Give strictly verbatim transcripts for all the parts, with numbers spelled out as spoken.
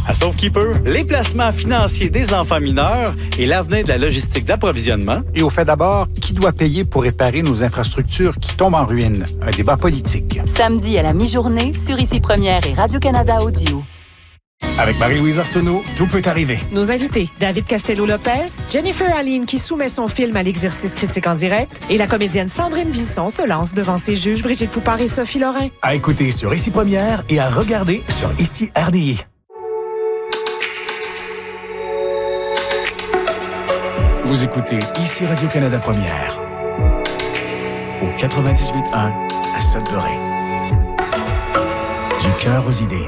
À Sauvekeeper, les placements financiers des enfants mineurs et l'avenir de la logistique d'approvisionnement. Et au fait d'abord, qui doit payer pour réparer nos infrastructures qui tombent en ruine? Un débat politique. Samedi à la mi-journée, sur Ici Première et Radio-Canada Audio. Avec Marie-Louise Arsenault, tout peut arriver. Nos invités, David Castello-Lopez, Jennifer Aline qui soumet son film à l'exercice critique en direct et la comédienne Sandrine Bisson se lance devant ses juges Brigitte Poupard et Sophie Lorrain. À écouter sur Ici Première et à regarder sur Ici R D I. Vous écoutez Ici Radio-Canada Première au quatre-vingt-dix-huit un à Sudbury. Du cœur aux idées.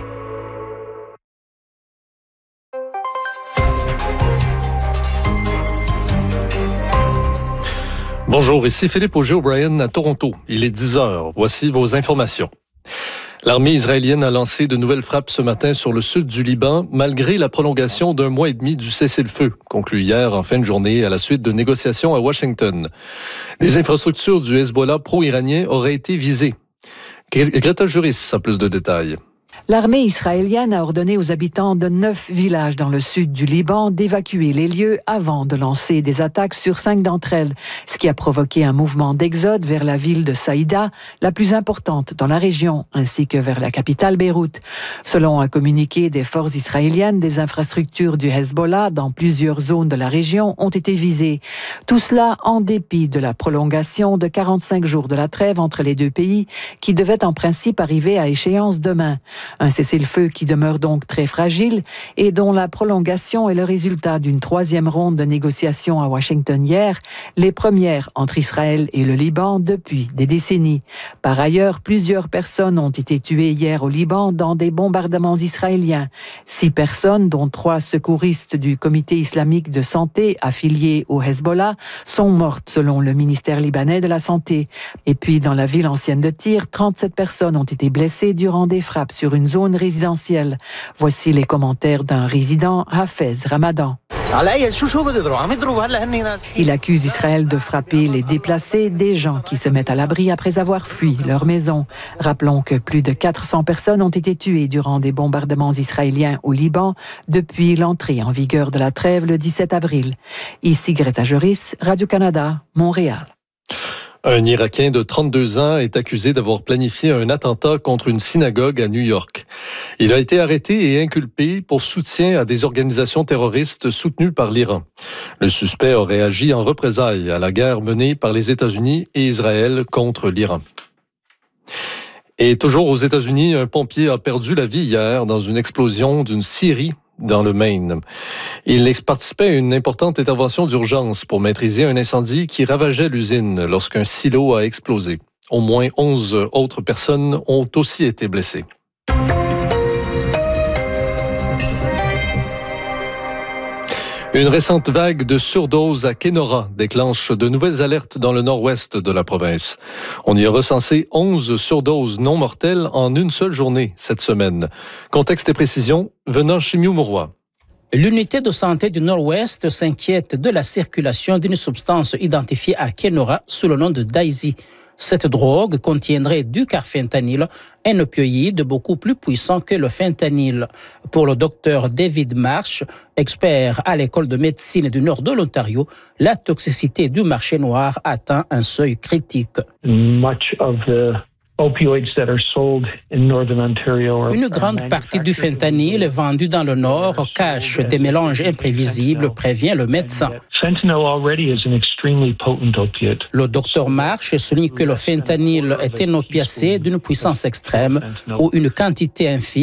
Bonjour, ici Philippe Auger-O'Brien à Toronto. Il est dix heures. Voici vos informations. L'armée israélienne a lancé de nouvelles frappes ce matin sur le sud du Liban, malgré la prolongation d'un mois et demi du cessez-le-feu, conclu hier en fin de journée à la suite de négociations à Washington. Les infrastructures du Hezbollah pro-iranien auraient été visées. Greta Juris a plus de détails. L'armée israélienne a ordonné aux habitants de neuf villages dans le sud du Liban d'évacuer les lieux avant de lancer des attaques sur cinq d'entre elles, ce qui a provoqué un mouvement d'exode vers la ville de Saïda, la plus importante dans la région, ainsi que vers la capitale Beyrouth. Selon un communiqué des forces israéliennes, des infrastructures du Hezbollah dans plusieurs zones de la région ont été visées. Tout cela en dépit de la prolongation de quarante-cinq jours de la trêve entre les deux pays, qui devait en principe arriver à échéance demain. Un cessez-le-feu qui demeure donc très fragile et dont la prolongation est le résultat d'une troisième ronde de négociations à Washington hier, les premières entre Israël et le Liban depuis des décennies. Par ailleurs, plusieurs personnes ont été tuées hier au Liban dans des bombardements israéliens. Six personnes, dont trois secouristes du Comité islamique de santé affiliés au Hezbollah, sont mortes selon le ministère libanais de la Santé. Et puis, dans la ville ancienne de Tyr, trente-sept personnes ont été blessées durant des frappes sur une zone résidentielle. Voici les commentaires d'un résident, Hafez Ramadan. Il accuse Israël de frapper les déplacés, des gens qui se mettent à l'abri après avoir fui leur maison. Rappelons que plus de quatre cents personnes ont été tuées durant des bombardements israéliens au Liban depuis l'entrée en vigueur de la trêve le dix-sept avril. Ici Greta Juris, Radio-Canada, Montréal. Un Irakien de trente-deux ans est accusé d'avoir planifié un attentat contre une synagogue à New York. Il a été arrêté et inculpé pour soutien à des organisations terroristes soutenues par l'Iran. Le suspect aurait agi en représailles à la guerre menée par les États-Unis et Israël contre l'Iran. Et toujours aux États-Unis, un pompier a perdu la vie hier dans une explosion d'une scierie dans le Maine. Il participait à une importante intervention d'urgence pour maîtriser un incendie qui ravageait l'usine lorsqu'un silo a explosé. Au moins onze autres personnes ont aussi été blessées. Une récente vague de surdose à Kenora déclenche de nouvelles alertes dans le nord-ouest de la province. On y a recensé onze surdoses non mortelles en une seule journée cette semaine. Contexte et précision, venant Chimiou-Mauroy. L'unité de santé du Nord-Ouest s'inquiète de la circulation d'une substance identifiée à Kenora sous le nom de Daisy. Cette drogue contiendrait du carfentanyl, un opioïde beaucoup plus puissant que le fentanyl. Pour le docteur David Marsh, expert à l'école de médecine du nord de l'Ontario, la toxicité du marché noir atteint un seuil critique. Much of the Une grande partie du fentanyl vendu dans le Nord cache des mélanges imprévisibles, prévient le médecin. Le docteur Marsh souligne que le fentanyl est un opiacé d'une puissance extrême où une quantité infime